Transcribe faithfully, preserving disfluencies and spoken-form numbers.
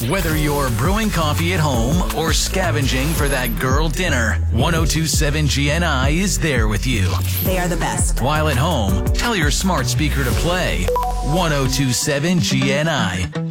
Whether you're brewing coffee at home or scavenging for that girl dinner, one oh two seven G N I is there with you. They are the best. While at home, tell your smart speaker to play one oh two seven G N I.